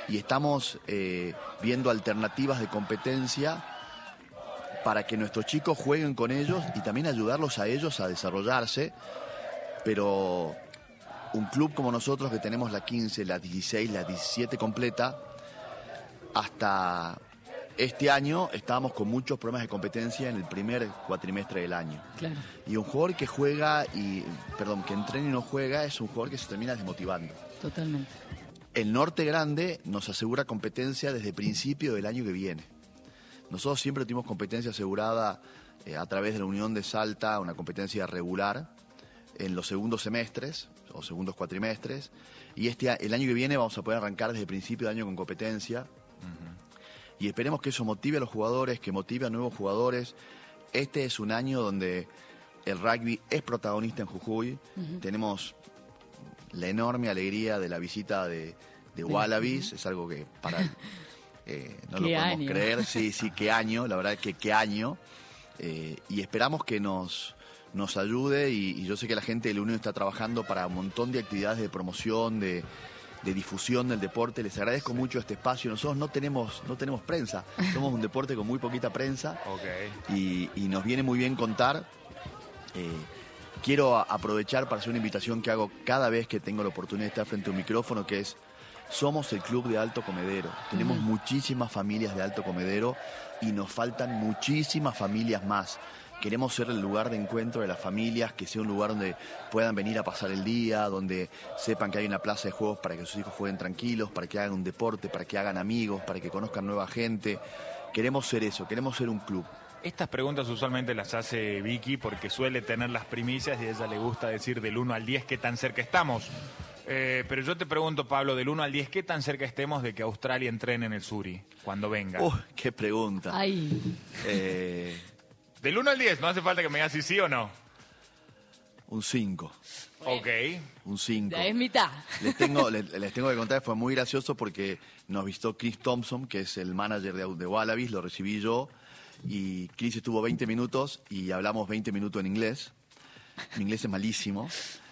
y estamos viendo alternativas de competencia para que nuestros chicos jueguen con ellos y también ayudarlos a ellos a desarrollarse. Pero un club como nosotros, que tenemos la 15, la 16, la 17 completa, hasta este año estábamos con muchos problemas de competencia en el primer cuatrimestre del año. Claro. Y un jugador que que entrena y no juega, es un jugador que se termina desmotivando. Totalmente. El Norte Grande nos asegura competencia desde el principio del año que viene. Nosotros siempre tuvimos competencia asegurada a través de la Unión de Salta, una competencia regular en los segundos semestres o segundos cuatrimestres, y el año que viene vamos a poder arrancar desde el principio de año con competencia. Y esperemos que eso motive a los jugadores, que motive a nuevos jugadores. Este es un año donde el rugby es protagonista en Jujuy. Tenemos la enorme alegría de la visita de Wallabies, es algo que no lo podemos creer. Sí, qué año, la verdad que qué año. Y esperamos que nos ayude, y yo sé que la gente de la Unión está trabajando para un montón de actividades de promoción, de difusión del deporte. Les agradezco mucho este espacio. Nosotros no tenemos prensa, somos un deporte con muy poquita prensa. Y nos viene muy bien contar. Quiero aprovechar para hacer una invitación que hago cada vez que tengo la oportunidad de estar frente a un micrófono, que es: somos el club de Alto Comedero. Tenemos muchísimas familias de Alto Comedero y nos faltan muchísimas familias más. Queremos ser el lugar de encuentro de las familias, que sea un lugar donde puedan venir a pasar el día, donde sepan que hay una plaza de juegos para que sus hijos jueguen tranquilos, para que hagan un deporte, para que hagan amigos, para que conozcan nueva gente. Queremos ser eso, queremos ser un club. Estas preguntas usualmente las hace Vicky porque suele tener las primicias y a ella le gusta decir del 1 al 10 qué tan cerca estamos. Pero yo te pregunto, Pablo, del 1 al 10, ¿qué tan cerca estemos de que Australia entrene en el Suri cuando venga? ¡Qué pregunta! Ay. Del 1 al 10, no hace falta que me digas si sí o no. Un 5. Bueno, Ok. Un 5. Ya es mitad. Les tengo que contar, fue muy gracioso porque nos visitó Chris Thompson, que es el manager de Wallabies, lo recibí yo, y Chris estuvo 20 minutos y hablamos 20 minutos en inglés. Mi inglés es malísimo.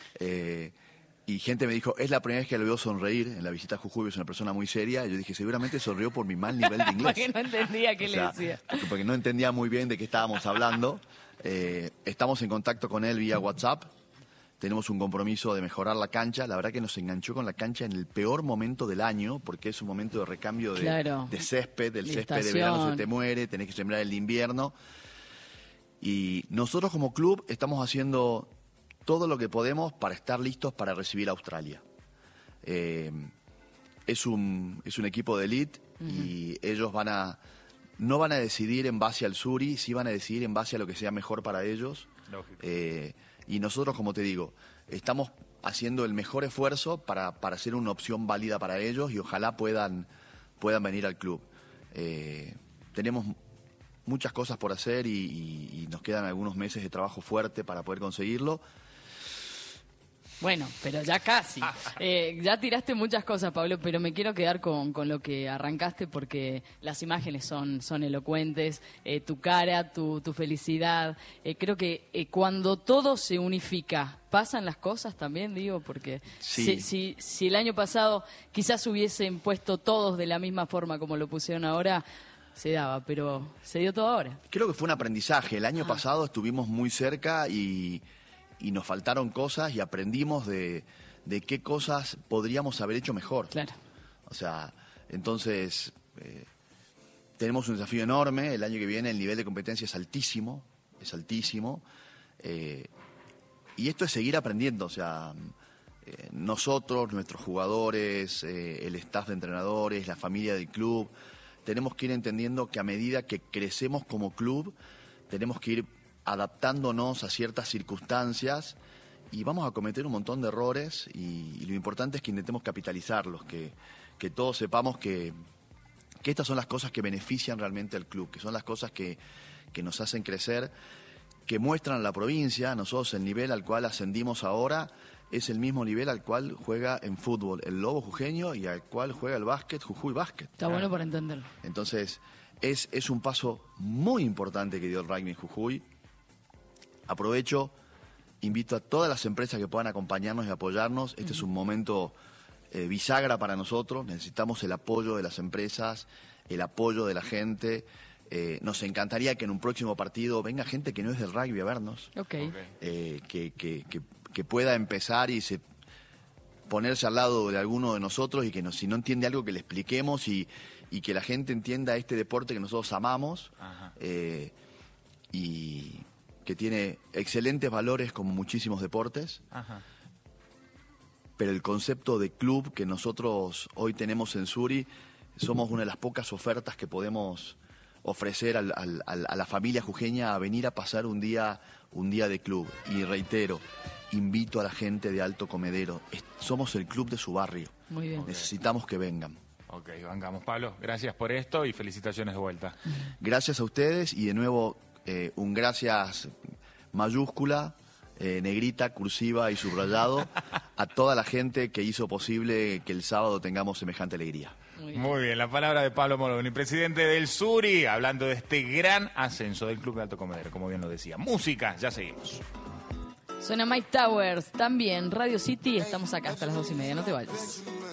Y gente me dijo, es la primera vez que lo veo sonreír en la visita a Jujuy, es una persona muy seria. Y yo dije, seguramente sonrió por mi mal nivel de inglés. Porque no entendía qué le decía. Porque no entendía muy bien de qué estábamos hablando. Estamos en contacto con él vía WhatsApp. Tenemos un compromiso de mejorar la cancha. La verdad que nos enganchó con la cancha en el peor momento del año, porque es un momento de recambio de césped. El césped de verano se te muere, tenés que sembrar el de invierno. Y nosotros como club estamos haciendo todo lo que podemos para estar listos para recibir a Australia. Es un equipo de elite y ellos no van a decidir en base al Suri, sí van a decidir en base a lo que sea mejor para ellos. Y nosotros, como te digo, estamos haciendo el mejor esfuerzo para ser una opción válida para ellos y ojalá puedan venir al club. Tenemos muchas cosas por hacer y nos quedan algunos meses de trabajo fuerte para poder conseguirlo. Bueno, pero ya casi. Ya tiraste muchas cosas, Pablo, pero me quiero quedar con lo que arrancaste porque las imágenes son elocuentes, tu cara, tu felicidad. Creo que cuando todo se unifica, pasan las cosas también, digo, porque sí. si el año pasado quizás hubiesen puesto todos de la misma forma como lo pusieron ahora, se daba, pero se dio todo ahora. Creo que fue un aprendizaje. El año pasado estuvimos muy cerca y nos faltaron cosas y aprendimos de qué cosas podríamos haber hecho mejor. Claro. O sea, entonces tenemos un desafío enorme. El año que viene el nivel de competencia es altísimo. Y esto es seguir aprendiendo. O sea, nosotros, nuestros jugadores, el staff de entrenadores, la familia del club, tenemos que ir entendiendo que a medida que crecemos como club, tenemos que ir adaptándonos a ciertas circunstancias y vamos a cometer un montón de errores y lo importante es que intentemos capitalizarlos, que todos sepamos que estas son las cosas que benefician realmente al club, que son las cosas que nos hacen crecer, que muestran a la provincia. Nosotros el nivel al cual ascendimos ahora es el mismo nivel al cual juega en fútbol el Lobo Jujeño y al cual juega el básquet Jujuy Básquet. Está bueno para entenderlo. Entonces es un paso muy importante que dio el rugby en Jujuy. Aprovecho, invito a todas las empresas que puedan acompañarnos y apoyarnos. Este es un momento bisagra para nosotros. Necesitamos el apoyo de las empresas, el apoyo de la gente. Nos encantaría que en un próximo partido venga gente que no es del rugby a vernos. Okay. Que pueda empezar y ponerse al lado de alguno de nosotros y que si no entiende algo que le expliquemos y que la gente entienda este deporte que nosotros amamos y que tiene excelentes valores como muchísimos deportes. Ajá. Pero el concepto de club que nosotros hoy tenemos en Suri, somos una de las pocas ofertas que podemos ofrecer a la familia jujeña a venir a pasar un día de club. Y reitero, invito a la gente de Alto Comedero. Somos el club de su barrio. Muy bien. Necesitamos que vengan. Ok, vengamos, Pablo. Gracias por esto y felicitaciones de vuelta. Gracias a ustedes y de nuevo un gracias mayúscula, negrita, cursiva y subrayado a toda la gente que hizo posible que el sábado tengamos semejante alegría. Muy bien, la palabra de Pablo Moroni, presidente del Suri, hablando de este gran ascenso del Club de Alto Comedero, como bien lo decía. Música, ya seguimos. Suena Mike Towers, también Radio City, estamos acá hasta las 2:30, no te vayas.